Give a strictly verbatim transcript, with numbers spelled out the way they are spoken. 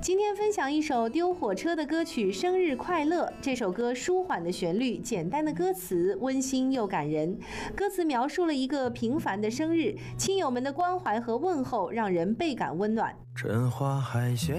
今天分享一首丢火车的歌曲《生日快乐》。这首歌舒缓的旋律，简单的歌词，温馨又感人。歌词描述了一个平凡的生日，亲友们的关怀和问候让人倍感温暖。 真话还嫌